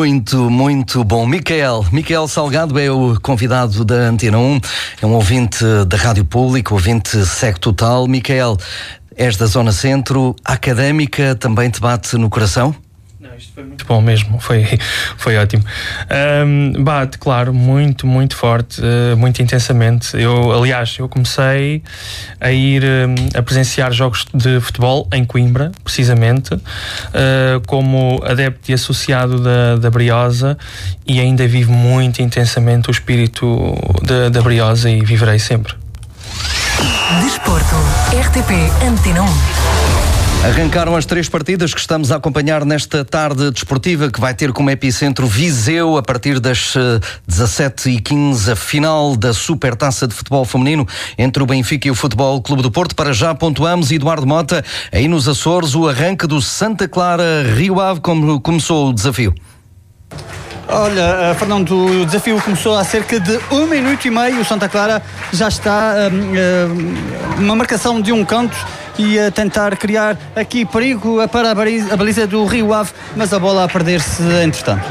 Muito bom. Micael Salgado é o convidado da Antena 1, é um ouvinte da Rádio Pública, ouvinte SEC Total. Micael, és da Zona Centro, a Académica também te bate no coração? Não, isto foi muito bom mesmo, foi ótimo. Bate, claro, muito forte, muito intensamente. Eu comecei a ir a presenciar jogos de futebol em Coimbra, precisamente, como adepto e associado da Briosa, e ainda vivo muito intensamente o espírito da Briosa e viverei sempre. Desporto, RTP Antena 1. Arrancaram as 3 partidas que estamos a acompanhar nesta tarde desportiva, que vai ter como epicentro Viseu a partir das 17h15, a final da Supertaça de Futebol Feminino entre o Benfica e o Futebol Clube do Porto. Para já pontuamos, Eduardo Mota, aí nos Açores, o arranque do Santa Clara Rio Ave. Como começou o desafio? Olha, Fernando, o desafio começou há cerca de 1 minuto e meio. O Santa Clara já está uma marcação de um canto e a tentar criar aqui perigo para a baliza do Rio Ave, mas a bola a perder-se entretanto.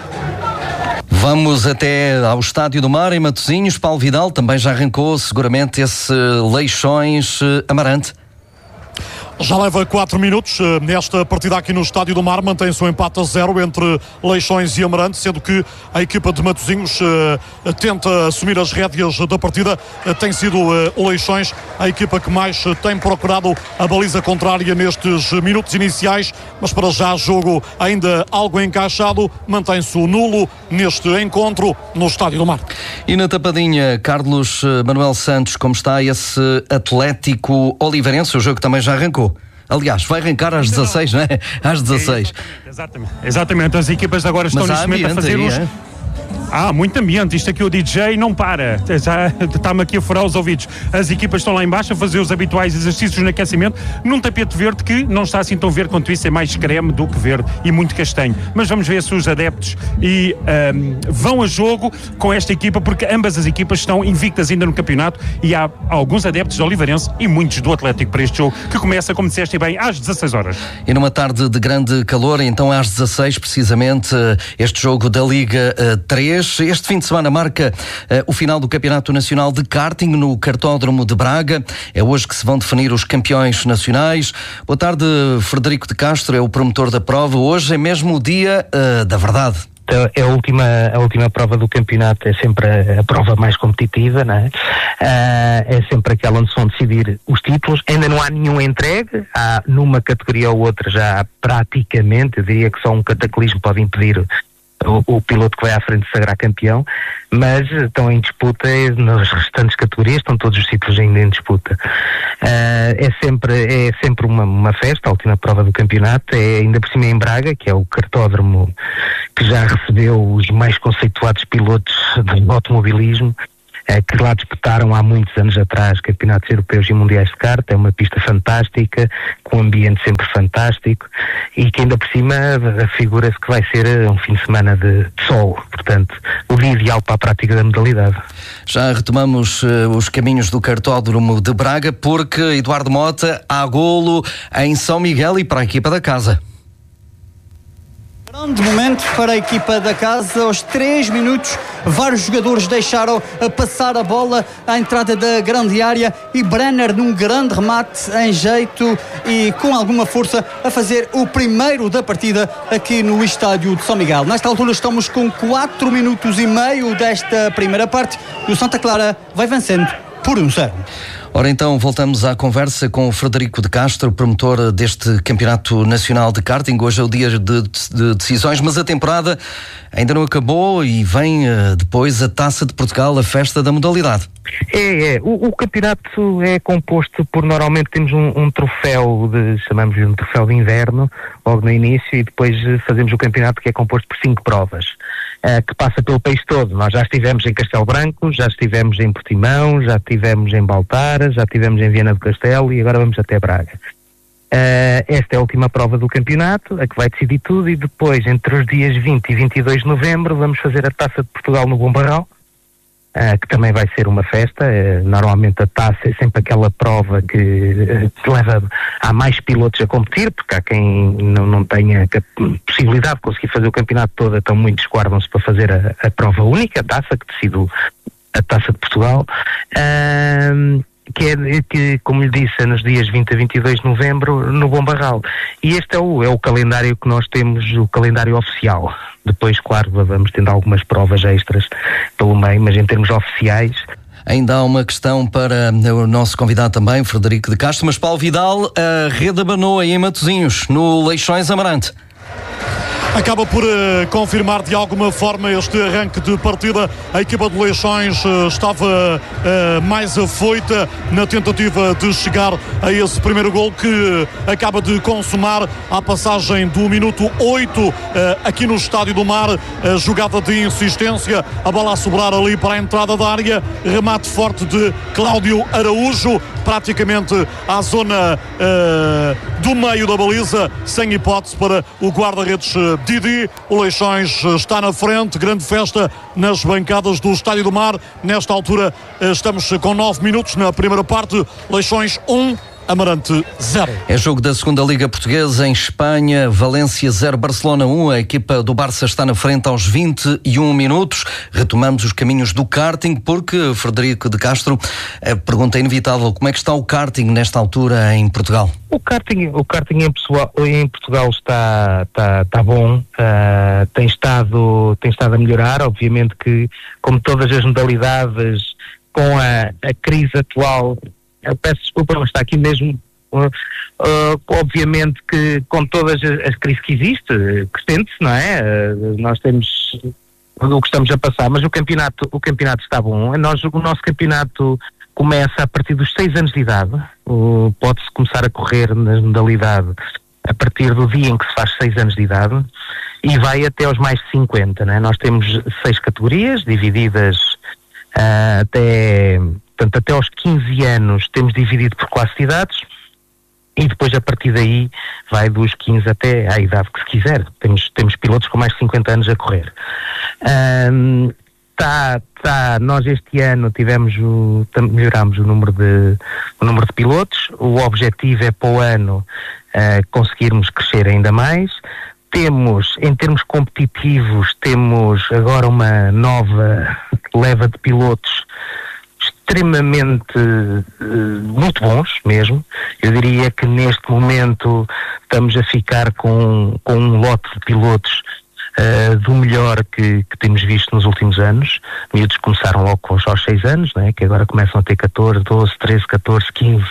Vamos até ao Estádio do Mar, em Matosinhos. Paulo Vidal também já arrancou seguramente esse Leixões-Amarante. Já leva 4 minutos nesta partida aqui no Estádio do Mar. Mantém-se um empate a 0 entre Leixões e Amarante, sendo que a equipa de Matosinhos tenta assumir as rédeas da partida. Tem sido o Leixões a equipa que mais tem procurado a baliza contrária nestes minutos iniciais, mas para já jogo ainda algo encaixado. Mantém-se o nulo neste encontro no Estádio do Mar. E na tapadinha, Carlos Manuel Santos, como está esse Atlético Oliveirense? O jogo também já arrancou. Aliás, vai arrancar às 16, não é? Às 16. Exatamente. As equipas agora estão neste momento a fazer os... muito ambiente. Isto aqui o DJ não para. Já está-me aqui a furar os ouvidos. As equipas estão lá embaixo a fazer os habituais exercícios no aquecimento num tapete verde que não está assim tão verde quanto isso. É mais creme do que verde e muito castanho. Mas vamos ver se os adeptos vão a jogo com esta equipa, porque ambas as equipas estão invictas ainda no campeonato e há alguns adeptos do Oliveirense e muitos do Atlético para este jogo, que começa, como disseste bem, às 16 horas. E numa tarde de grande calor, então às 16 precisamente, este jogo da Liga 3. Este fim de semana marca o final do Campeonato Nacional de Karting no Kartódromo de Braga. É hoje que se vão definir os campeões nacionais. Boa tarde, Frederico de Castro, é o promotor da prova. Hoje é mesmo o dia da verdade. É a última prova do campeonato, é sempre a prova mais competitiva, não é? É sempre aquela onde se vão decidir os títulos. Ainda não há nenhum entregue, há numa categoria ou outra já praticamente, eu diria que só um cataclismo pode impedir o piloto que vai à frente de sagrar campeão, mas estão em disputa nas restantes categorias, estão todos os títulos ainda em disputa. É sempre uma festa, a última prova do campeonato, é ainda por cima em Braga, que é o kartódromo que já recebeu os mais conceituados pilotos de automobilismo, que lá disputaram há muitos anos atrás campeonatos europeus e mundiais de kart. É uma pista fantástica, com um ambiente sempre fantástico e que ainda por cima figura-se que vai ser um fim de semana de sol, portanto o dia ideal para a prática da modalidade. Já retomamos os caminhos do Kartódromo de Braga, porque Eduardo Mota, há golo em São Miguel e para a equipa da casa. Grande momento para a equipa da casa. Aos 3 minutos, vários jogadores deixaram passar a bola à entrada da grande área e Brenner, num grande remate em jeito e com alguma força, a fazer o primeiro da partida aqui no estádio de São Miguel. Nesta altura estamos com 4 minutos e meio desta primeira parte e o Santa Clara vai vencendo por 1-0. Ora então, voltamos à conversa com o Frederico de Castro, promotor deste Campeonato Nacional de Karting. Hoje é o dia de decisões, mas a temporada ainda não acabou e vem depois a Taça de Portugal, a festa da modalidade. O campeonato é composto por, normalmente temos um troféu, chamamos-lhe um troféu de inverno, logo no início, e depois fazemos o campeonato que é composto por 5 provas. Que passa pelo país todo. Nós já estivemos em Castelo Branco, já estivemos em Portimão, já estivemos em Baltar, já estivemos em Viana do Castelo e agora vamos até Braga. Esta é a última prova do campeonato, a que vai decidir tudo, e depois, entre os dias 20 e 22 de novembro, vamos fazer a Taça de Portugal no Bom Barral, que também vai ser uma festa. Normalmente a taça é sempre aquela prova que leva a mais pilotos a competir, porque há quem não tenha possibilidade de conseguir fazer o campeonato todo, então muitos guardam-se para fazer a prova única, a taça, que decide a Taça de Portugal, que, como lhe disse, é nos dias 20 a 22 de novembro, no Bom Barral. E este é o calendário que nós temos, o calendário oficial. Depois, claro, vamos tendo algumas provas extras pelo meio, mas em termos oficiais... Ainda há uma questão para o nosso convidado também, Frederico de Castro, mas Paulo Vidal, a rede abanou aí em Matosinhos, no Leixões Amarante. Acaba por confirmar de alguma forma este arranque de partida. A equipa de Leixões estava mais afoita na tentativa de chegar a esse primeiro gol, que acaba de consumar à passagem do minuto 8 aqui no Estádio do Mar. Jogada de insistência, a bola a sobrar ali para a entrada da área, remate forte de Cláudio Araújo, praticamente à zona do meio da baliza, sem hipótese para o guarda-redes Didi. O Leixões está na frente, grande festa nas bancadas do Estádio do Mar. Nesta altura estamos com 9 minutos na primeira parte. Leixões 1, Amarante 0. É jogo da segunda Liga Portuguesa em Espanha. Valência 0, Barcelona 1. A equipa do Barça está na frente aos 21 minutos. Retomamos os caminhos do karting, porque, Frederico de Castro, a pergunta é inevitável: como é que está o karting nesta altura em Portugal? O karting em Portugal está bom, tem estado a melhorar. Obviamente que, como todas as modalidades, com a crise atual, eu peço desculpa, mas está aqui mesmo, obviamente que com todas as crises que existe, que sente-se, não é? Nós temos o que estamos a passar, mas o campeonato está bom. O nosso campeonato começa a partir dos 6 anos de idade. Pode-se começar a correr na modalidade a partir do dia em que se faz 6 anos de idade e vai até aos mais de 50, né? Nós temos 6 categorias divididas até aos 15 anos, temos dividido por classe de idades, e depois a partir daí vai dos 15 até à idade que se quiser. Temos pilotos com mais de 50 anos a correr. Nós este ano melhorámos o número de pilotos. O objetivo é para o ano conseguirmos crescer ainda mais. Em termos competitivos, temos agora uma nova leva de pilotos extremamente muito bons mesmo. Eu diria que neste momento estamos a ficar com um lote de pilotos do melhor que temos visto nos últimos anos. Miúdos começaram logo aos 6 anos, né, que agora começam a ter 14, 12, 13, 14, 15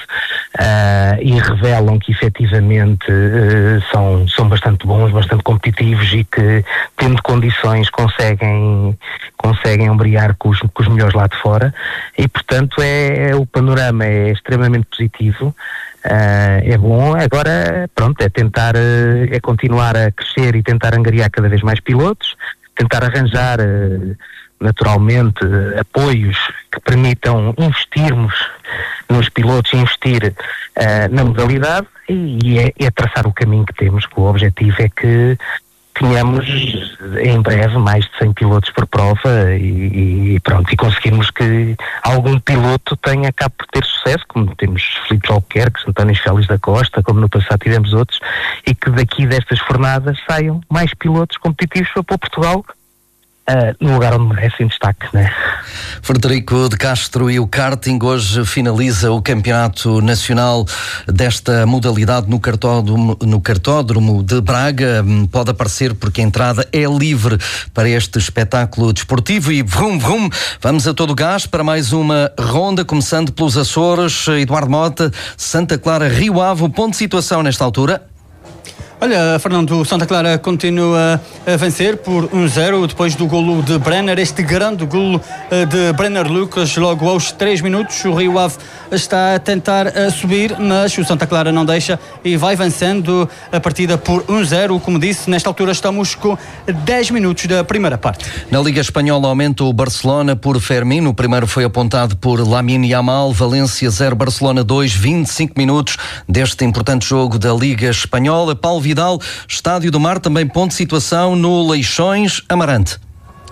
e revelam que efetivamente são bastante bons, bastante competitivos e que, tendo condições, conseguem ombrear com os melhores lá de fora, e portanto o panorama é extremamente positivo. É bom. Agora, pronto, é continuar a crescer e tentar angariar cada vez mais pilotos, tentar arranjar naturalmente apoios que permitam investirmos nos pilotos e investir na modalidade, e é traçar o caminho que temos, que o objetivo é que tenhamos em breve mais de 100 pilotos por prova e conseguirmos que algum piloto acabe por ter sucesso, como temos Filipe Albuquerque, António Félix da Costa, como no passado tivemos outros, e que daqui destas jornadas saiam mais pilotos competitivos para Portugal no lugar onde merecem destaque, né? Frederico de Castro, e o karting hoje finaliza o campeonato nacional desta modalidade no cartódromo de Braga. Pode aparecer porque a entrada é livre para este espetáculo desportivo, e vrum vrum, vamos a todo gás para mais uma ronda, começando pelos Açores. Eduardo Mota, Santa Clara, Rio Ave, ponto de situação nesta altura? Olha, Fernando, Santa Clara continua a vencer por 1-0 depois do golo de Brenner, este grande golo de Brenner Lucas logo aos 3 minutos. O Rio Ave está a tentar subir, mas o Santa Clara não deixa e vai vencendo a partida por 1-0. Como disse, nesta altura estamos com 10 minutos da primeira parte. Na Liga Espanhola aumenta o Barcelona por Fermín. O primeiro foi apontado por Lamine Yamal. Valência 0, Barcelona 2, 25 minutos deste importante jogo da Liga Espanhola. Paulo Vidal, Estádio do Mar, também ponto de situação no Leixões Amarante.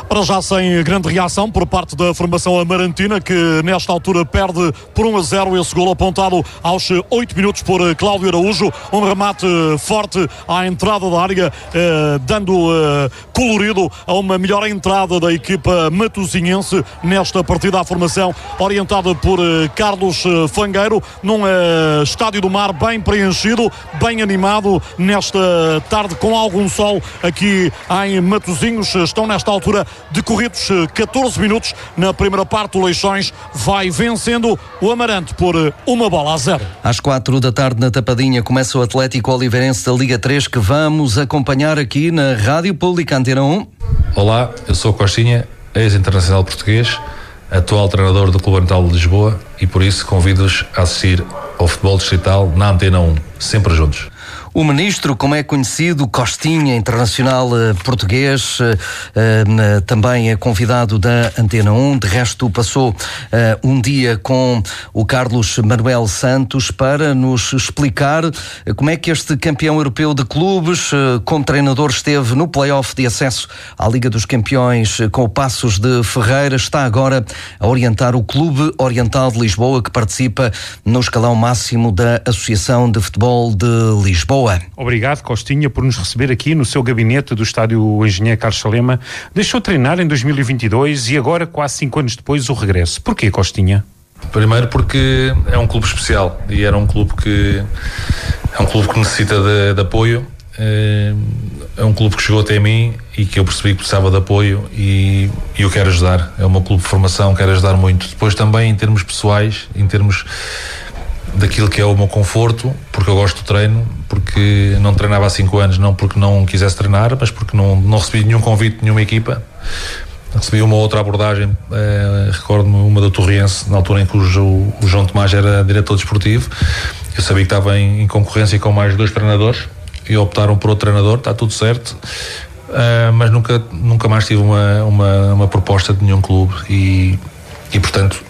Para já sem grande reação por parte da formação amarantina, que nesta altura perde por 1-0 esse golo apontado aos 8 minutos por Cláudio Araújo. Um remate forte à entrada da área, dando colorido a uma melhor entrada da equipa matosinhense nesta partida. A formação orientada por Carlos Fangueiro, num estádio do Mar bem preenchido, bem animado nesta tarde com algum sol aqui em Matosinhos. Estão nesta altura decorridos 14 minutos. Na primeira parte, o Leixões vai vencendo o Amarante por 1-0. Às 4 da tarde na Tapadinha começa o Atlético Oliveirense da Liga 3, que vamos acompanhar aqui na Rádio Pública Antena 1. Olá, eu sou Costinha, ex-internacional português, atual treinador do Clube Natal de Lisboa, e por isso convido-os a assistir ao futebol distrital na Antena 1, sempre juntos. O ministro, como é conhecido, Costinha, internacional português, também é convidado da Antena 1. De resto, passou um dia com o Carlos Manuel Santos para nos explicar como é que este campeão europeu de clubes, como treinador, esteve no play-off de acesso à Liga dos Campeões com o Passos de Ferreira. Está agora a orientar o Clube Oriental de Lisboa, que participa no escalão máximo da Associação de Futebol de Lisboa. Obrigado, Costinha, por nos receber aqui no seu gabinete do estádio Engenheiro Carlos Salema. Deixou treinar em 2022 e agora, quase 5 anos depois, o regresso. Porquê, Costinha? Primeiro porque é um clube especial e é um clube que necessita de apoio. É um clube que chegou até mim e que eu percebi que precisava de apoio e eu quero ajudar. É o meu clube de formação, quero ajudar muito. Depois também em termos pessoais, em termos daquilo que é o meu conforto, porque eu gosto do treino, porque não treinava há 5 anos, não porque não quisesse treinar, mas porque não recebi nenhum convite de nenhuma equipa. Recebi uma outra abordagem, recordo-me uma do Torriense, na altura em que o João Tomás era diretor desportivo. Eu sabia que estava em concorrência com mais 2 treinadores e optaram por outro treinador, está tudo certo, mas nunca mais tive uma proposta de nenhum clube e portanto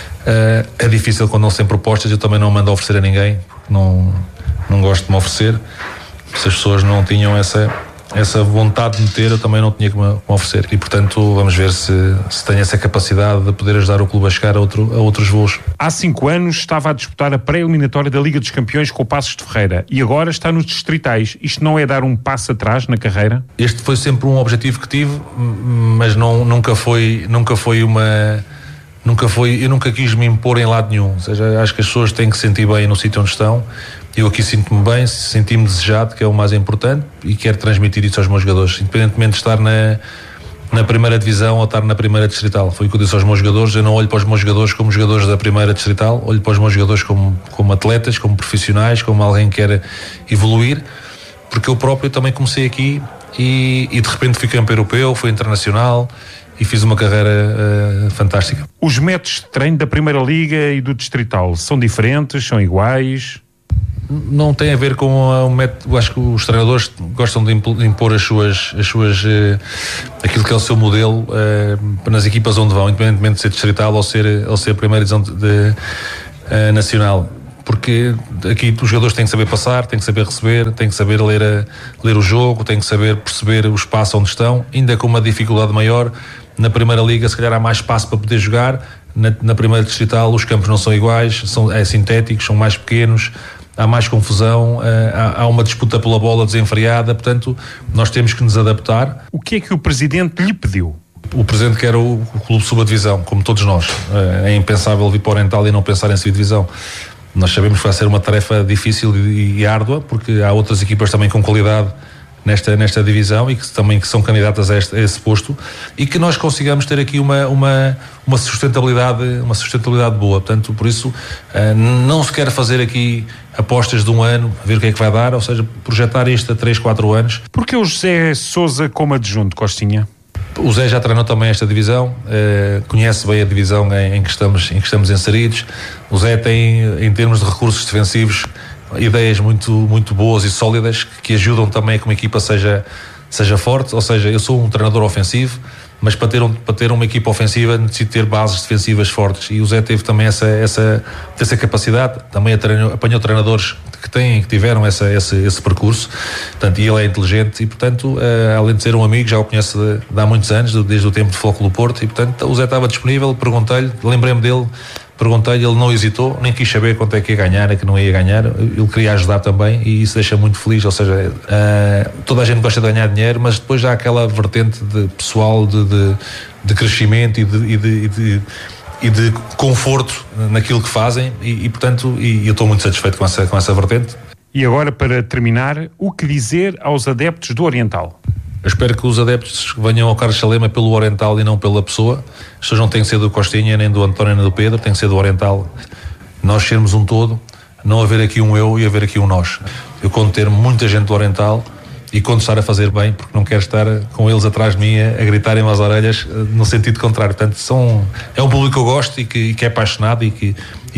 é difícil quando não se tem propostas. Eu também não mando oferecer a ninguém, porque não gosto de me oferecer. Se as pessoas não tinham essa vontade de me ter, eu também não tinha que me oferecer e portanto vamos ver se tenho essa capacidade de poder ajudar o clube a chegar a outros voos. Há 5 anos estava a disputar a pré-eliminatória da Liga dos Campeões com o Passos de Ferreira e agora está nos distritais. Isto não é dar um passo atrás na carreira? Este foi sempre um objetivo que tive, mas nunca foi uma... eu nunca quis me impor em lado nenhum. Ou seja, acho que as pessoas têm que se sentir bem no sítio onde estão. Eu aqui sinto-me bem, senti-me desejado, que é o mais importante, e quero transmitir isso aos meus jogadores, independentemente de estar na primeira divisão ou estar na primeira distrital. Foi o que eu disse aos meus jogadores. Eu não olho para os meus jogadores como jogadores da primeira distrital, olho para os meus jogadores como atletas, como profissionais, como alguém que quer evoluir, porque eu próprio também comecei aqui e de repente fui campeão europeu, fui internacional e fiz uma carreira fantástica. Os métodos de treino da Primeira Liga e do Distrital são diferentes, são iguais? Não tem a ver com o método. Acho que os treinadores gostam de impor as suas aquilo que é o seu modelo nas equipas onde vão, independentemente de ser distrital ou ser primeira divisão nacional. Porque aqui os jogadores têm que saber passar, têm que saber receber, têm que saber ler o jogo, têm que saber perceber o espaço onde estão, ainda com uma dificuldade maior. Na Primeira Liga se calhar há mais espaço para poder jogar, na Primeira Distrital os campos não são iguais, são sintéticos, são mais pequenos, há mais confusão, há uma disputa pela bola desenfreada, portanto nós temos que nos adaptar. O que é que o Presidente lhe pediu? O Presidente quer o clube suba divisão, como todos nós. É impensável vir para o Oriental e não pensar em subir divisão. Nós sabemos que vai ser uma tarefa difícil e árdua, porque há outras equipas também com qualidade nesta divisão e que são candidatas a esse posto, e que nós consigamos ter aqui uma sustentabilidade boa. Portanto, por isso não se quer fazer aqui apostas de um ano, ver o que é que vai dar, ou seja, projetar isto a 3, 4 anos. Porque o José Sousa como adjunto, Costinha? O Zé já treinou também esta divisão, conhece bem a divisão em que estamos inseridos. O Zé tem, em termos de recursos defensivos, ideias muito, muito boas e sólidas que ajudam também a que uma equipa seja forte. Ou seja, eu sou um treinador ofensivo, mas para ter uma equipa ofensiva necessita ter bases defensivas fortes, e o Zé teve também essa capacidade, também apanhou treinadores que tiveram esse percurso, portanto, e ele é inteligente e, portanto, além de ser um amigo, já o conhece de há muitos anos, desde o tempo de Futebol Clube do Porto, e, portanto, o Zé estava disponível, perguntei-lhe, lembrei-me dele, perguntei-lhe, ele não hesitou, nem quis saber quanto é que ia ganhar, é que não ia ganhar, ele queria ajudar também, e isso deixa muito feliz. Ou seja, toda a gente gosta de ganhar dinheiro, mas depois já há aquela vertente pessoal de crescimento e de conforto naquilo que fazem, e portanto, eu estou muito satisfeito com essa vertente. E agora, para terminar, o que dizer aos adeptos do Oriental? Eu espero que os adeptos venham ao Carlos Chalema pelo Oriental e não pela pessoa. As pessoas não têm que ser do Costinha, nem do António, nem do Pedro, tem que ser do Oriental. Nós sermos um todo, não haver aqui um eu e haver aqui um nós. Eu conto ter muita gente do Oriental e conto estar a fazer bem, porque não quero estar com eles atrás de mim a gritarem-me às orelhas no sentido contrário. Portanto, é um público que eu gosto e que é apaixonado e que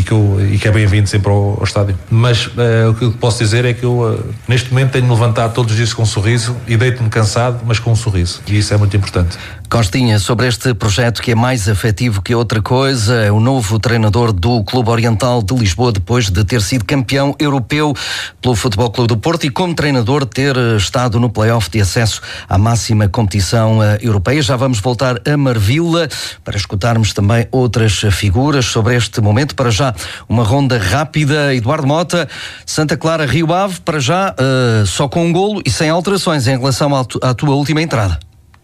é bem-vindo sempre ao estádio. Mas o que eu posso dizer é que eu neste momento tenho-me levantado todos os dias com um sorriso e deito-me cansado, mas com um sorriso, e isso é muito importante. Costinha, sobre este projeto que é mais afetivo que outra coisa, é o novo treinador do Clube Oriental de Lisboa, depois de ter sido campeão europeu pelo Futebol Clube do Porto e, como treinador, ter estado no play-off de acesso à máxima competição europeia. Já vamos voltar a Marvila para escutarmos também outras figuras sobre este momento. Para já, uma ronda rápida. Eduardo Mota, Santa Clara, Rio Ave, para já só com um golo e sem alterações em relação à tua última entrada.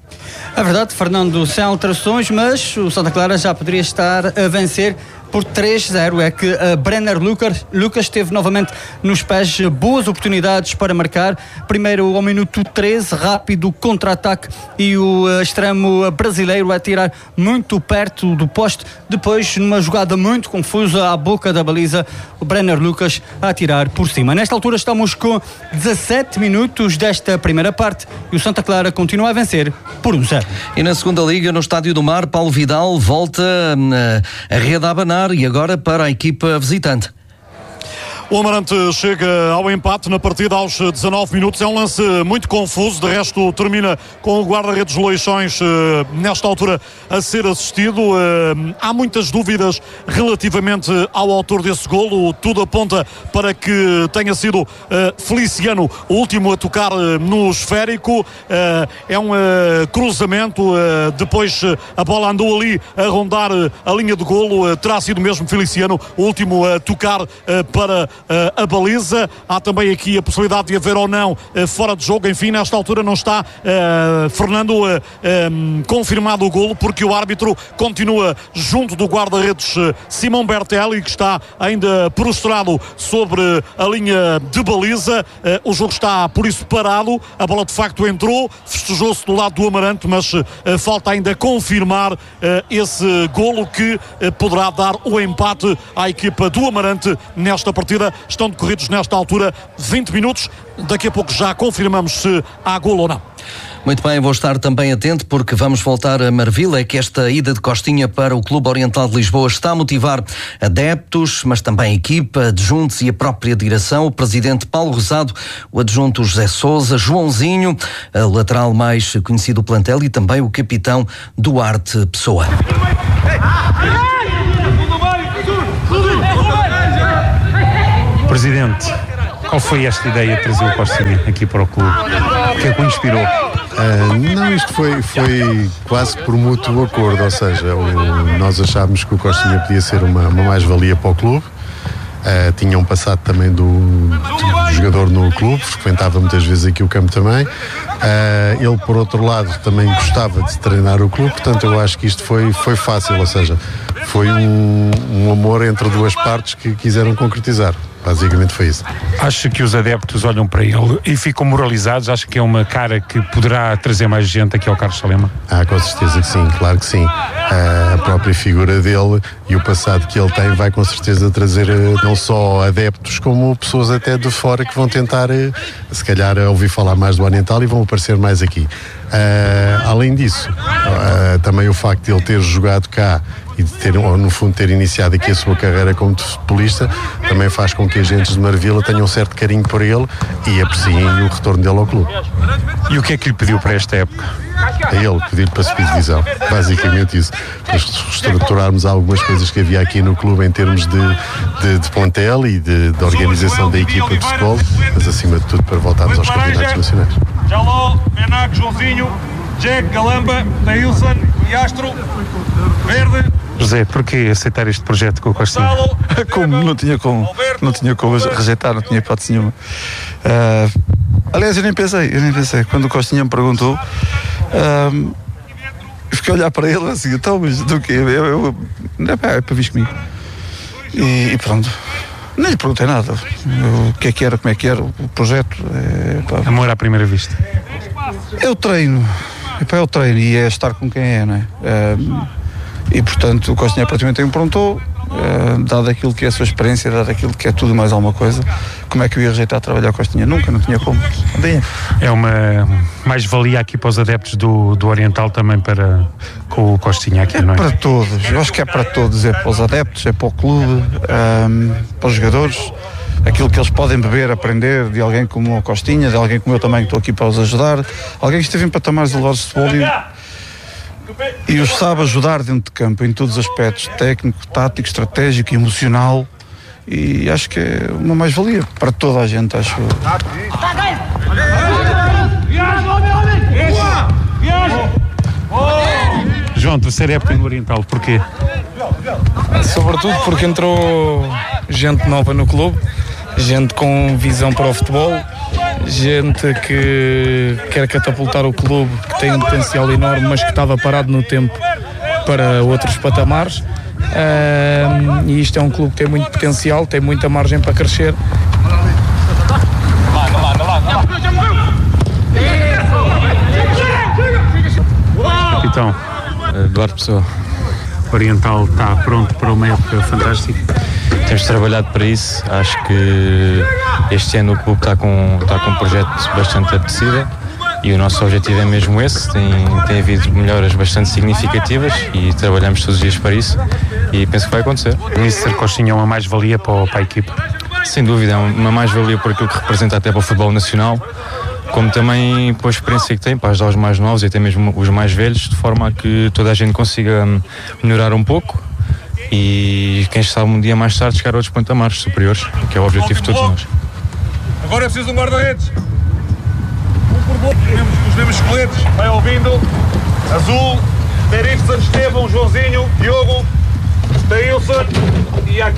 É verdade, Fernando, sem alterações, mas o Santa Clara já poderia estar a vencer por 3-0. É que Brenner Lucas teve novamente nos pés boas oportunidades para marcar. Primeiro ao minuto 13, rápido contra-ataque e o extremo brasileiro a tirar muito perto do poste. Depois, numa jogada muito confusa à boca da baliza, o Brenner Lucas a tirar por cima. Nesta altura estamos com 17 minutos desta primeira parte e o Santa Clara continua a vencer por 1-0. E na segunda liga, no Estádio do Mar, Paulo Vidal volta a rede a abanar e agora para a equipa visitante. O Amarante chega ao empate na partida aos 19 minutos. É um lance muito confuso, de resto termina com o guarda-redes Leixões nesta altura a ser assistido. Há muitas dúvidas relativamente ao autor desse golo. Tudo aponta para que tenha sido Feliciano o último a tocar no esférico. É um cruzamento, depois a bola andou ali a rondar a linha de golo. Terá sido mesmo Feliciano o último a tocar para a baliza. Há também aqui a possibilidade de haver ou não fora de jogo. Enfim, nesta altura não está, Fernando, confirmado o golo, porque o árbitro continua junto do guarda-redes Simão Bertelli, que está ainda prostrado sobre a linha de baliza. O jogo está por isso parado. A bola de facto entrou, festejou-se do lado do Amarante, mas falta ainda confirmar esse golo que poderá dar o empate à equipa do Amarante nesta partida. Estão decorridos nesta altura 20 minutos. Daqui a pouco já confirmamos se há golo ou não. Muito bem, vou estar também atento porque vamos voltar a Marvila. É que esta ida de Costinha para o Clube Oriental de Lisboa está a motivar adeptos, mas também a equipa, adjuntos e a própria direção. O presidente Paulo Rosado, o adjunto José Sousa, Joãozinho, a lateral mais conhecido do plantel, e também o capitão Duarte Pessoa. Presidente, qual foi esta ideia de trazer o Costinha aqui para o clube? O que é que o inspirou? Não, isto foi quase por mútuo acordo, ou seja, nós achámos que o Costinha podia ser uma mais-valia para o clube. Tinha um passado também do jogador no clube, frequentava muitas vezes aqui o campo também. Ele, por outro lado, também gostava de treinar o clube, portanto eu acho que isto foi fácil, ou seja, foi um amor entre duas partes que quiseram concretizar. Basicamente foi isso. Acha que os adeptos olham para ele e ficam moralizados? Acha que é uma cara que poderá trazer mais gente aqui ao Carlos Chalema? Com certeza que sim, claro que sim. A própria figura dele e o passado que ele tem vai com certeza trazer não só adeptos como pessoas até de fora que vão tentar, se calhar, ouvir falar mais do Oriental e vão aparecer mais aqui. Além disso, também o facto de ele ter jogado cá e de ter, ou no fundo, ter iniciado aqui a sua carreira como futebolista, também faz com que agentes de Marvila tenham um certo carinho por ele e apreciem o retorno dele ao clube. E o que é que lhe pediu para esta época? A ele, pedir para subir divisão, basicamente isso, para reestruturarmos algumas coisas que havia aqui no clube em termos de plantel e de organização da equipa de futebol, mas acima de tudo para voltarmos aos campeonatos nacionais. Jaló, Benac, Joãozinho, Jack, Galamba, Tailson, Iastro, Verde. José, porquê aceitar este projeto com o Costinha? Como não tinha como rejeitar, não tinha hipótese nenhuma. Aliás, eu nem pensei. Quando o Costinha me perguntou, eu fiquei a olhar para ele assim, então, mas do quê? É para vir comigo. E pronto. Nem lhe perguntei nada. O que é que era, como é que era, o projeto. Amor à primeira vista. É o treino. É o treino e é estar com quem é, não é? E portanto o Costinha praticamente me perguntou, dado aquilo que é a sua experiência, dado aquilo que é tudo mais alguma coisa, como é que eu ia rejeitar trabalhar com Costinha? Nunca, não tinha como. É uma mais-valia aqui para os adeptos do Oriental também com o Costinha aqui, não é? Para todos, eu acho que é para todos, é para os adeptos, é para o clube, para os jogadores, aquilo que eles podem beber, aprender de alguém como o Costinha, de alguém como eu também que estou aqui para os ajudar, alguém que esteve em patamares elevados de futebol e os sabe ajudar dentro de campo, em todos os aspectos, técnico, tático, estratégico, emocional, e acho que é uma mais-valia para toda a gente, acho. João, terceira época no Oriental, porquê? Sobretudo porque entrou gente nova no clube, gente com visão para o futebol, gente que quer catapultar o clube, que tem um potencial enorme, mas que estava parado no tempo para outros patamares. E isto é um clube que tem muito potencial, tem muita margem para crescer. Capitão Eduardo Pessoa. O Oriental está pronto para uma época fantástica? Temos trabalhado para isso. Acho que este ano o clube está com um projeto bastante apetecível e o nosso objetivo é mesmo esse. Tem havido melhoras bastante significativas e trabalhamos todos os dias para isso e penso que vai acontecer. O Mr. Costinha é uma mais-valia para a equipa? Sem dúvida, é uma mais-valia por aquilo que representa até para o futebol nacional, como também pela experiência que tem para ajudar os mais novos e até mesmo os mais velhos, de forma a que toda a gente consiga melhorar um pouco e quem sabe um dia mais tarde chegar a outros patamares superiores, que é o objetivo de todos nós. Agora é preciso um guarda-redes. Por bloco, os mesmos esqueletos, vai ouvindo. Azul, Derifson, Estevão, Joãozinho, Diogo, Tailson,